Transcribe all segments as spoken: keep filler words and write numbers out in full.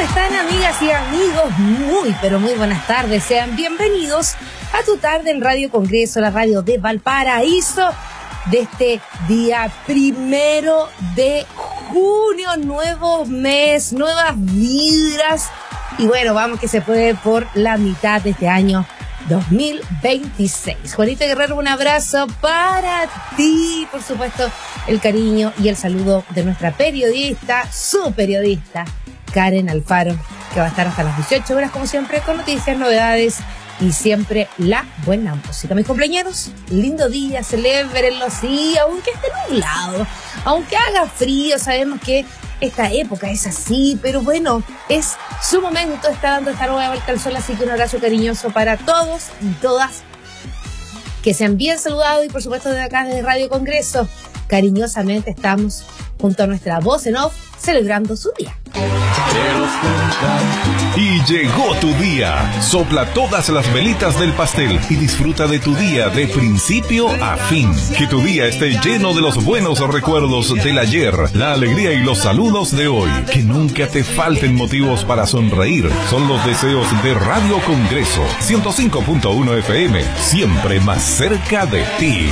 están, amigas y amigos? Muy, pero muy buenas tardes. Sean bienvenidos a Tu Tarde en Radio Congreso, la radio de Valparaíso, de este día primero de junio. Nuevo mes, nuevas vibras. Y bueno, vamos que se puede por la mitad de este año dos mil veintiséis. Juanita Guerrero, un abrazo para ti. Por supuesto, el cariño y el saludo de nuestra periodista, su periodista, Karen Alfaro, que va a estar hasta las dieciocho horas, como siempre, con noticias, novedades y siempre la buena música. Mis compañeros, lindo día, celébrenlo, sí, aunque esté nublado, aunque haga frío, sabemos que esta época es así, pero bueno, es su momento, está dando esta nueva vuelta al sol, así que un abrazo cariñoso para todos y todas, que sean bien saludados, y por supuesto desde acá, desde Radio Congreso, cariñosamente estamos junto a nuestra voz en off, celebrando su día. Y llegó tu día. Sopla todas las velitas del pastel y disfruta de tu día de principio a fin. Que tu día esté lleno de los buenos recuerdos del ayer, la alegría y los saludos de hoy. Que nunca te falten motivos para sonreír. Son los deseos de Radio Congreso ciento cinco punto uno F M, siempre más cerca de ti.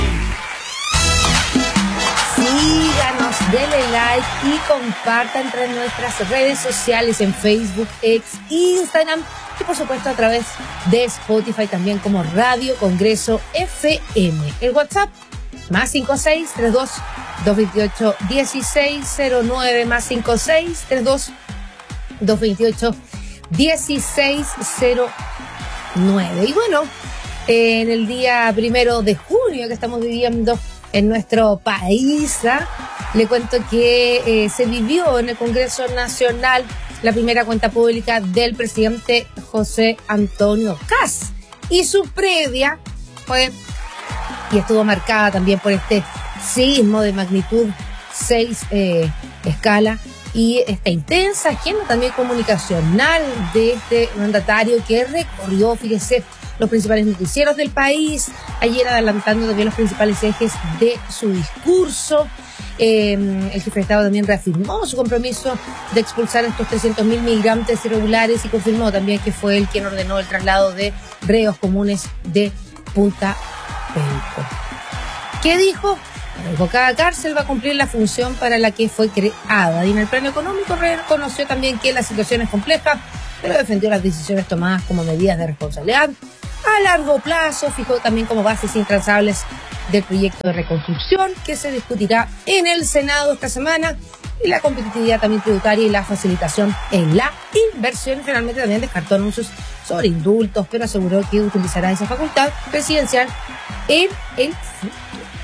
Síganos, denle like y compartan entre nuestras redes sociales en Facebook, X, Instagram y por supuesto a través de Spotify también como Radio Congreso F M. El WhatsApp más cinco seis tres dos, dos dos ocho, uno seis cero nueve, más cinco seis tres dos, dos dos ocho, uno seis cero nueve. Y bueno, en el día primero de junio que estamos viviendo en nuestro país, ¿eh? Le cuento que eh, se vivió en el Congreso Nacional la primera cuenta pública del presidente José Antonio Kast. Y su previa fue, y estuvo marcada también por este sismo de magnitud seis eh, escala, y esta intensa agenda también comunicacional de este mandatario que recorrió, fíjese, los principales noticieros del país, ayer adelantando también los principales ejes de su discurso. Eh, el jefe de Estado también reafirmó su compromiso de expulsar a estos trescientos mil migrantes irregulares y confirmó también que fue él quien ordenó el traslado de reos comunes de Punta Pelco. ¿Qué dijo? Cada cárcel va a cumplir la función para la que fue creada, y en el plano económico reconoció también que la situación es compleja, pero defendió las decisiones tomadas como medidas de responsabilidad a largo plazo. Fijó también como bases intransables del proyecto de reconstrucción que se discutirá en el Senado esta semana, y la competitividad también tributaria y la facilitación en la inversión. Finalmente también descartó anuncios sobre indultos, pero aseguró que utilizará esa facultad presidencial en el futuro.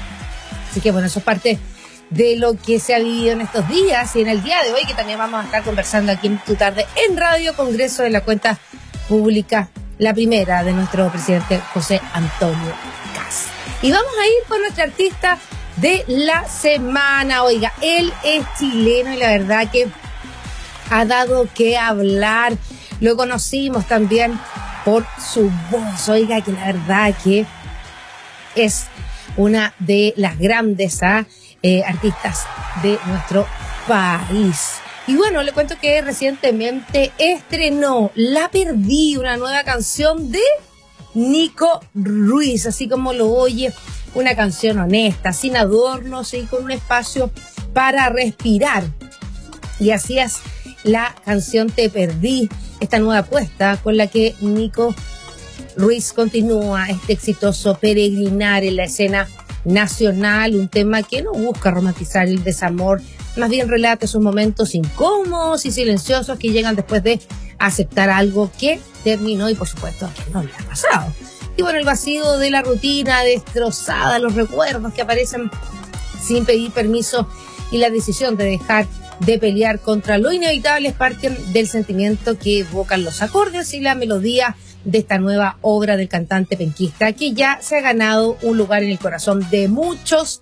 Así que bueno, eso es parte de lo que se ha vivido en estos días y en el día de hoy, que también vamos a estar conversando aquí en Tu Tarde en Radio Congreso de la cuenta pública, la primera de nuestro presidente José Antonio Kast. Y vamos a ir con nuestra artista de la semana. Oiga, él es chileno y la verdad que ha dado que hablar. Lo conocimos también por su voz. Oiga, que la verdad que es una de las grandes ¿ah? eh, artistas de nuestro país. Y bueno, le cuento que recientemente estrenó La Perdí, una nueva canción de Nico Ruiz, así como lo oye, una canción honesta, sin adornos y con un espacio para respirar. Y así es la canción Te Perdí, esta nueva apuesta con la que Nico Ruiz continúa este exitoso peregrinar en la escena nacional, un tema que no busca romantizar el desamor, más bien relata esos momentos incómodos y silenciosos que llegan después de aceptar algo que terminó y por supuesto que no le ha pasado. Y bueno, el vacío de la rutina destrozada, los recuerdos que aparecen sin pedir permiso y la decisión de dejar de pelear contra lo inevitable es parte del sentimiento que evocan los acordes y la melodía de esta nueva obra del cantante penquista, que ya se ha ganado un lugar en el corazón de muchos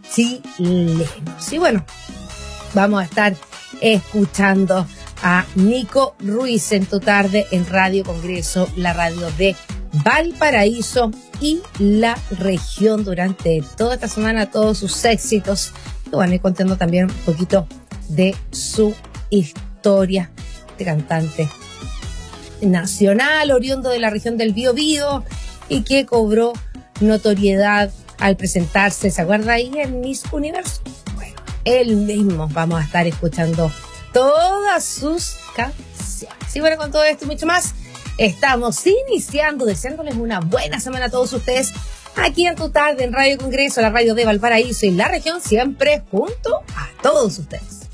chilenos. Y bueno, vamos a estar escuchando a Nico Ruiz en Tu Tarde en Radio Congreso, la radio de Valparaíso y la región, durante toda esta semana, todos sus éxitos. Y bueno, y contando también un poquito de su historia este cantante nacional, oriundo de la región del Biobío y que cobró notoriedad al presentarse, ¿se acuerda ahí en Miss Universo? Bueno, él mismo, vamos a estar escuchando todas sus canciones. Y bueno, con todo esto y mucho más, estamos iniciando, deseándoles una buena semana a todos ustedes, aquí en Tu Tarde, en Radio Congreso, la radio de Valparaíso y la región, siempre junto a todos ustedes.